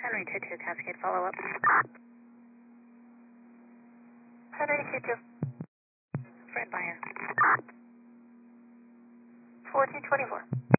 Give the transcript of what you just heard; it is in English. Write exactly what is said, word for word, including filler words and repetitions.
Henry two two, Cascade follow up. Henry two two. Fred Meyer. fourteen twenty-four.